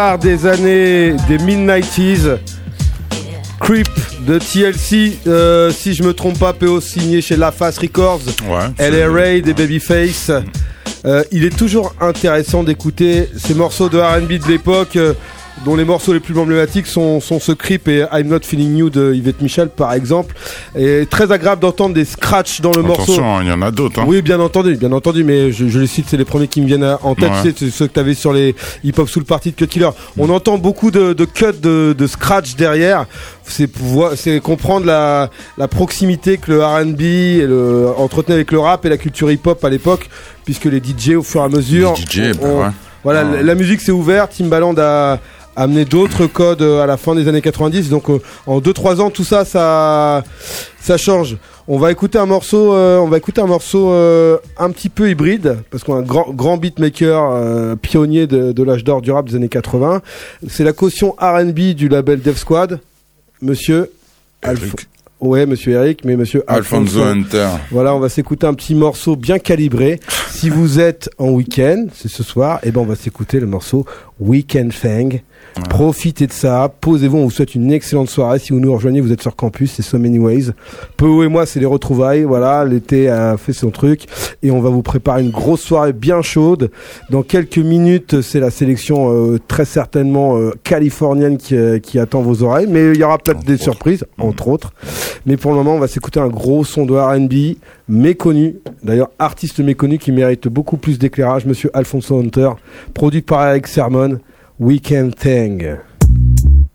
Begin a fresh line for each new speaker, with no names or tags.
Des années des mid-90s, Creep de TLC, si je me trompe pas, PO signé chez La Face Records, LA Raid et Babyface. Il est toujours intéressant d'écouter ces morceaux de R&B de l'époque, dont les morceaux les plus emblématiques sont ce Creep et I'm Not Feeling You de Yvette Michel par exemple. Et très agréable d'entendre des scratchs dans le morceau.
Attention, il y en a d'autres. Hein.
Oui, bien entendu, mais je les cite, c'est les premiers qui me viennent en tête. Ouais. C'est ceux que tu avais sur les Hip Hop Soul Party de Cut Killer. On entend beaucoup de cuts, de scratch derrière. C'est comprendre la proximité que le R&B entretenait avec le rap et la culture hip hop à l'époque, puisque les DJ au fur et à mesure, voilà, la musique s'est ouverte. Timbaland a amené d'autres codes à la fin des années 90, donc en 2-3 ans tout ça change. On va écouter un morceau un petit peu hybride, parce qu'on a un grand beatmaker pionnier de l'âge d'or du rap des années 80. C'est la caution R&B du label Def Squad, monsieur Monsieur Eric, mais monsieur
Alfonso Hunter.
Voilà, on va s'écouter un petit morceau bien calibré. Si vous êtes en week-end, c'est ce soir, et on va s'écouter le morceau Weekend Fang. Ouais. Profitez de ça, posez-vous, on vous souhaite une excellente soirée. Si vous nous rejoignez, vous êtes sur campus, c'est So Many Ways. Peu et moi, c'est les retrouvailles, voilà, l'été a fait son truc et on va vous préparer une grosse soirée bien chaude. Dans quelques minutes, c'est la sélection très certainement californienne qui attend vos oreilles, mais il y aura peut-être des surprises, entre autres. Mais pour le moment, on va s'écouter un gros son de R&B méconnu, d'ailleurs artiste méconnu qui mérite beaucoup plus d'éclairage, monsieur Alfonso Hunter, produit par Eric Sermon. Weekend Thing.